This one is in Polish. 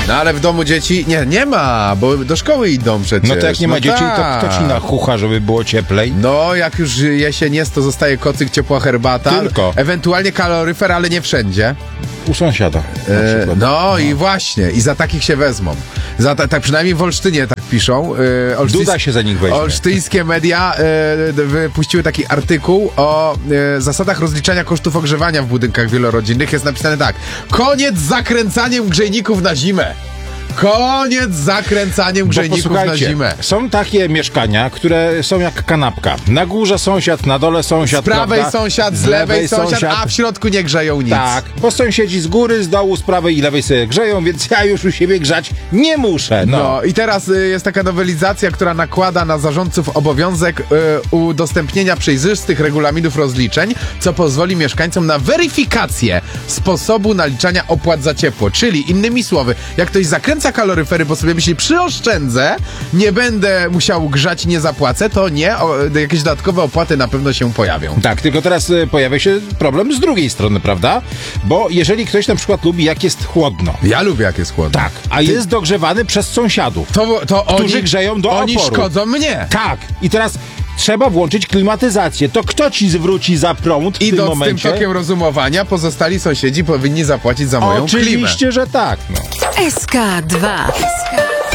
No ale w domu dzieci nie ma, bo do szkoły idą przecież. No to jak nie ma dzieci, to kto ci nachucha, żeby było cieplej? No, jak już jesień jest, to zostaje kocyk, ciepła herbata. Tylko. Ewentualnie kaloryfer, ale nie wszędzie. U sąsiada. No i właśnie, i za takich się wezmą. Tak przynajmniej w Olsztynie tak piszą. Duda się za nich weźmie. Olsztyńskie media wypuściły taki artykuł o zasadach rozliczania kosztów ogrzewania w budynkach wielorodzinnych. Jest napisane tak: koniec z zakręcaniem grzejników na zimę. Koniec z zakręcaniem grzejników na zimę. Są takie mieszkania, które są jak kanapka. Na górze sąsiad, na dole sąsiad. Z prawej prawda? sąsiad, z lewej sąsiad, a w środku nie grzeją nic. Tak, bo sąsiedzi z góry, z dołu, z prawej i lewej sobie grzeją, więc ja już u siebie grzać nie muszę. No i teraz jest taka nowelizacja, która nakłada na zarządców obowiązek udostępnienia przejrzystych regulaminów rozliczeń, co pozwoli mieszkańcom na weryfikację sposobu naliczania opłat za ciepło. Czyli innymi słowy, jak ktoś zakręca kaloryfery, bo sobie myśli, przyoszczędzę, nie będę musiał grzać i nie zapłacę, to nie, jakieś dodatkowe opłaty na pewno się pojawią. Tak, tylko teraz pojawia się problem z drugiej strony, prawda? Bo jeżeli ktoś na przykład lubi, jak jest chłodno. Ja lubię, jak jest chłodno. Tak, a jest dogrzewany przez sąsiadów, to którzy grzeją do oni oporu. szkodzą mnie. Tak, i teraz trzeba włączyć klimatyzację. To kto ci zwróci za prąd w tym momencie? Idąc tym tokiem rozumowania, pozostali sąsiedzi powinni zapłacić za moją klimę. Oczywiście, że tak. No. SK2.